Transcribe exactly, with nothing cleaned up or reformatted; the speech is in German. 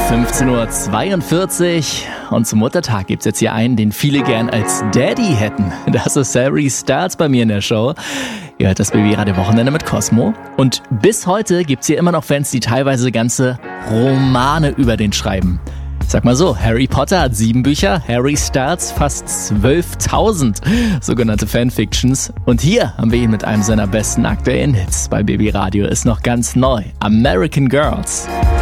fünfzehn Uhr zweiundvierzig und zum Muttertag gibt's jetzt hier einen, den viele gern als Daddy hätten. Das ist Harry Styles bei mir in der Show. Ihr hört das Baby-Radio Wochenende mit Cosmo. Und bis heute gibt's hier immer noch Fans, die teilweise ganze Romane über den schreiben. Sag mal so, Harry Potter hat sieben Bücher, Harry Styles fast zwölftausend sogenannte Fanfictions. Und hier haben wir ihn mit einem seiner besten aktuellen Hits. Bei Baby Radio ist noch ganz neu. American Girls.